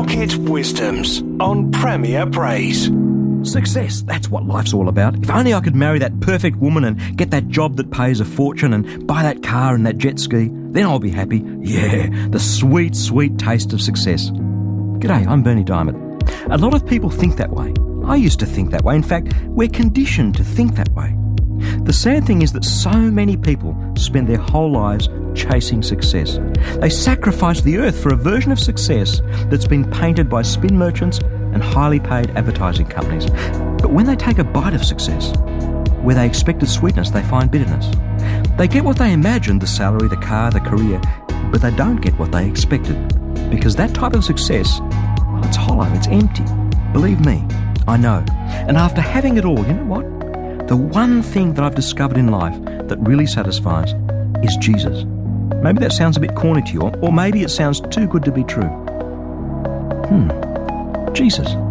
Pocket Wisdoms on Premier Praise. Success, that's what life's all about. If only I could marry that perfect woman and get that job that pays a fortune and buy that car and that jet ski, then I'll be happy. Yeah, the sweet, sweet taste of success. G'day, I'm Bernie Diamond. A lot of people think that way. I used to think that way. In fact, we're conditioned to think that way. The sad thing is that so many people spend their whole lives chasing success. They sacrifice the earth for a version of success that's been painted by spin merchants and highly paid advertising companies. But when they take a bite of success, where they expected sweetness, they find bitterness. They get what they imagined, the salary, the car, the career, but they don't get what they expected. Because that type of success, well, it's hollow, it's empty. Believe me, I know. And after having it all, you know what? The one thing that I've discovered in life that really satisfies is Jesus. Maybe that sounds a bit corny to you, or maybe it sounds too good to be true. Jesus.